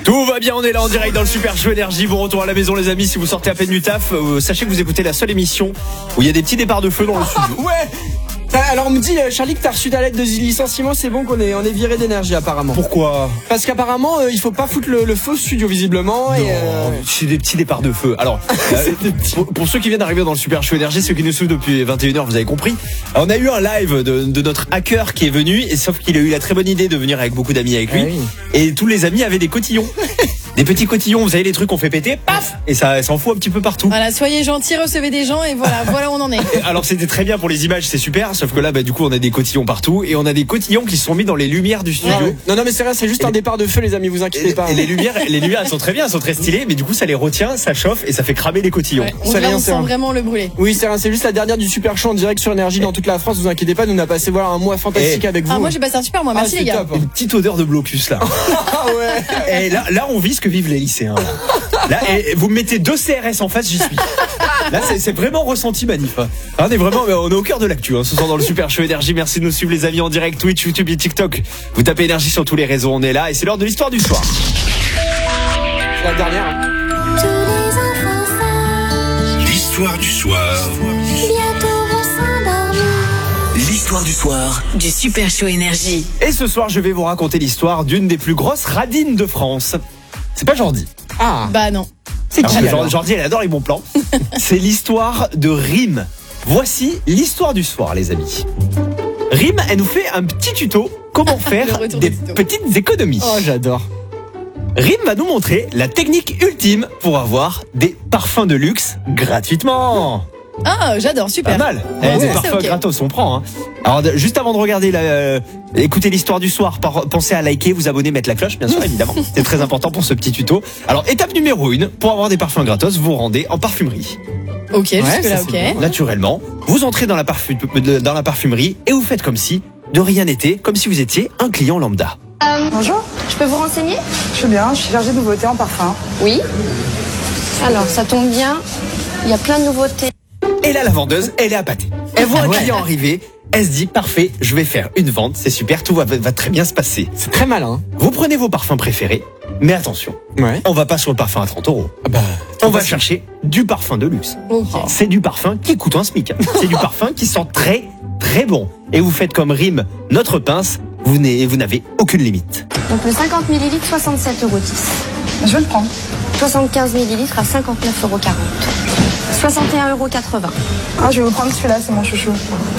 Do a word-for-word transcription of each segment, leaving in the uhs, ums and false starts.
Tout va bien, on est là en direct dans le Super Show Énergie. Bon retour à la maison les amis, si vous sortez à peine du taf, euh, sachez que vous écoutez la seule émission où il y a des petits départs de feu dans le studio. Ouais. Alors on me dit Charlie que t'as reçu ta lettre de licenciement, c'est bon qu'on est, on est viré d'énergie apparemment. Pourquoi? Parce qu'apparemment euh, il faut pas foutre le, le feu au studio visiblement. Non, et euh... c'est des petits départs de feu. Alors euh, pour, pour ceux qui viennent d'arriver dans le Super Show Énergie, ceux qui nous suivent depuis vingt et une heures, vous avez compris. Alors, on a eu un live de, de notre hacker qui est venu, et sauf qu'il a eu la très bonne idée de venir avec beaucoup d'amis avec lui. Ah oui. Et tous les amis avaient des cotillons. Des petits cotillons, vous savez les trucs qu'on fait péter, paf, et ça s'en fout un petit peu partout. Voilà, soyez gentils, recevez des gens et voilà, voilà où on en est. Et alors c'était très bien pour les images, c'est super, sauf que là bah du coup on a des cotillons partout et on a des cotillons qui se sont mis dans les lumières du studio. Ouais. Non non mais c'est vrai, c'est juste et un les... départ de feu les amis, vous inquiétez et, pas. Et les lumières, les lumières elles sont très bien, elles sont très stylées, mais du coup ça les retient, ça chauffe et ça fait cramer les cotillons. Ouais, on, ça là, rien, on sent vraiment le brûler. Oui c'est c'est juste la dernière du Super Show en direct sur Énergie dans toute la France, vous inquiétez pas, nous on a passé voilà un mois fantastique et... avec vous. Ah moi j'ai passé un super mois, merci ah, les gars. Top, hein. Une petite odeur de blocus là. Ah ouais. Et là, là on vit ce que vivent les lycéens. Là, et vous me mettez deux C R S en face, j'y suis. Là, c'est, c'est vraiment ressenti manif. Hein. On est vraiment, on est au cœur de l'actu. Hein, ce soir dans le Super Show Énergie. Merci de nous suivre les amis en direct Twitch, YouTube et TikTok. Vous tapez Énergie sur tous les réseaux, on est là et c'est l'heure de l'histoire du soir. C'est la dernière. L'histoire du soir. Bientôt on s'endormir. L'histoire du soir du Super Show Énergie. Et ce soir, je vais vous raconter l'histoire d'une des plus grosses radines de France. C'est pas Jordi. Ah. Bah non. C'est qui alors Jordi, elle adore les bons plans. C'est l'histoire de Rim. Voici l'histoire du soir, les amis. Rim, elle nous fait un petit tuto comment faire des petites économies. Oh, j'adore. Rim va nous montrer la technique ultime pour avoir des parfums de luxe gratuitement. Ah, j'adore, super. Pas mal. Ouais, eh, des ouais, parfums okay. gratos, on prend. Hein. Alors, de, juste avant de regarder, la, euh, écouter l'histoire du soir, par, pensez à liker, vous abonner, mettre la cloche, bien sûr, évidemment. C'est très important pour ce petit tuto. Alors, étape numéro une, pour avoir des parfums gratos, vous rendez en parfumerie. Ok, ouais, jusque là, ça, ok. Bon. Naturellement, vous entrez dans la, parfum, dans la parfumerie et vous faites comme si de rien n'était, comme si vous étiez un client lambda. Euh, bonjour, je peux vous renseigner? Je suis bien, je suis chargée de nouveautés en parfum. Oui. Alors, ça tombe bien, il y a plein de nouveautés. Et là, la vendeuse, elle est appâtée. Elle voit un client arriver, elle se dit, parfait, je vais faire une vente, c'est super, tout va, va très bien se passer. C'est très malin. Vous prenez vos parfums préférés, mais attention, ouais. on va pas sur le parfum à trente euros. Ah bah, on va chercher du parfum de luxe. Okay. C'est du parfum qui coûte un SMIC. C'est du parfum qui sent très, très bon. Et vous faites comme Rim, notre pince, vous n'avez aucune limite. Donc le cinquante millilitres, soixante-sept euros dix. Je vais le prendre. soixante-quinze millilitres à cinquante-neuf euros quarante. soixante et un euros quatre-vingts. Ah, je vais vous prendre celui-là, c'est mon chouchou.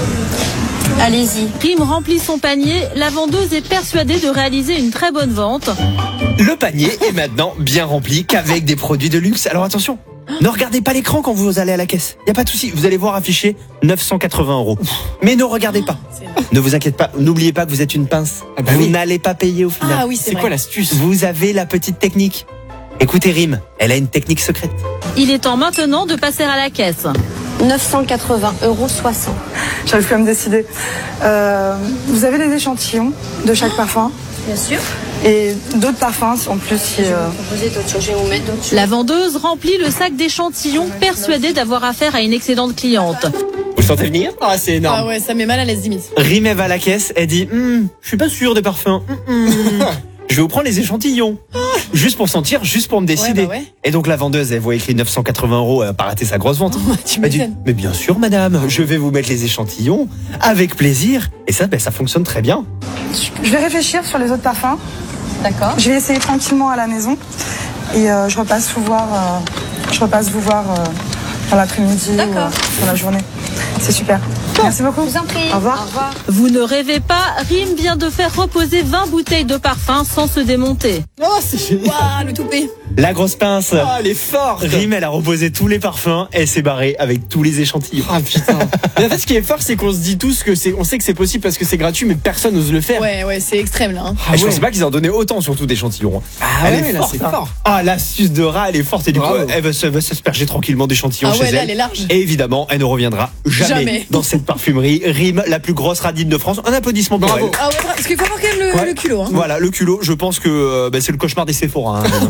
Allez-y. Rim remplit son panier. La vendeuse est persuadée de réaliser une très bonne vente. Le panier est maintenant bien rempli qu'avec des produits de luxe. Alors attention, ne regardez pas l'écran quand vous allez à la caisse. Il n'y a pas de souci, vous allez voir affiché neuf cent quatre-vingts euros. Mais ne regardez pas. Ne vous inquiétez pas, n'oubliez pas que vous êtes une pince. Ah bah vous oui. n'allez pas payer au final. Ah oui, c'est, c'est quoi l'astuce? Vous avez la petite technique. Écoutez Rim, elle a une technique secrète. Il est temps maintenant de passer à la caisse. neuf cent quatre-vingts euros soixante. J'arrive plus à me décider. Euh, vous avez des échantillons de chaque parfum? Bien sûr. Et d'autres parfums en plus si... Je vais euh... vous proposer d'autres choses, je vais vous mettre d'autres choses. La vendeuse remplit le sac d'échantillons, persuadée d'avoir affaire à une excellente cliente. Vous le sentez venir? Ah, c'est énorme. Ah ouais, ça met mal à l'aise limite. Rim, elle va à la caisse, elle dit hm, je suis pas sûr des parfums. Hum, hum. Je vais vous prendre les échantillons. Juste pour sentir, juste pour me décider. Ouais, bah ouais. Et donc la vendeuse, elle voit écrit neuf cent quatre-vingts euros, elle a pas raté sa grosse vente. Oh, tu Elle dit, m'étonnes. mais bien sûr madame, je vais vous mettre les échantillons avec plaisir. Et ça, ben, ça fonctionne très bien. Je vais réfléchir sur les autres parfums. D'accord. Je vais essayer tranquillement à la maison. Et euh, je repasse vous voir, euh, je repasse vous voir euh, dans l'après-midi ou euh, dans la journée. C'est super. Merci beaucoup. Je vous en prie. Au revoir. Au revoir. Vous ne rêvez pas, Rim vient de faire reposer vingt bouteilles de parfum sans se démonter. Oh, c'est génial. Waouh, le toupet. La grosse pince. Oh, elle est forte. Rim, elle a reposé tous les parfums, elle s'est barrée avec tous les échantillons. Ah putain. Mais en fait, ce qui est fort, c'est qu'on se dit tous que c'est, on sait que c'est possible parce que c'est gratuit, mais personne n'ose le faire. Ouais, ouais, c'est extrême là. Hein. Ah, Et je ouais. pensais pas qu'ils en donnaient autant, surtout d'échantillons. Ah elle ouais, est là, forte, c'est hein. fort. Ah, l'astuce de rat, elle est forte et du Bravo. coup, elle va, se- va s'asperger tranquillement d'échantillons Ah chez ouais, là, elle. elle est large. Et évidemment, elle ne reviendra jamais, Jamais. dans cette parfumerie. Rim, la plus grosse radine de France. Un applaudissement pour Bravo. elle. Ah ouais, parce qu'il faut avoir quand même le, Ouais. le culot. Hein. Voilà, le culot, je pense que euh, bah, c'est le cauchemar des Sephora. Hein. Ouais. En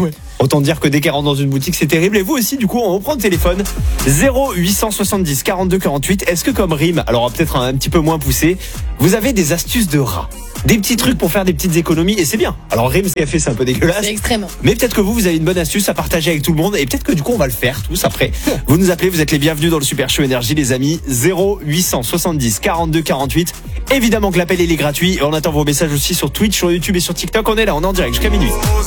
Autant dire que dès qu'elle rentre dans une boutique, c'est terrible. Et vous aussi, du coup, on reprend le téléphone. zéro huit cent soixante-dix quarante-deux quarante-huit. Est-ce que comme rime, alors peut-être un, un petit peu moins poussé, vous avez des astuces de rat? Des petits trucs pour faire des petites économies, et c'est bien. Alors Rime, ce qu'elle fait, c'est un peu dégueulasse. C'est extrême. Mais peut-être que vous, vous avez une bonne astuce à partager avec tout le monde. Et peut-être que du coup, on va le faire tous après. Vous nous appelez, vous êtes les bienvenus dans le Super Show Énergie, les amis. zéro huit cent soixante-dix quarante-deux quarante-huit. Évidemment que l'appel, il est gratuit. Et on attend vos messages aussi sur Twitch, sur YouTube et sur TikTok. On est là, on est en direct jusqu'à minuit.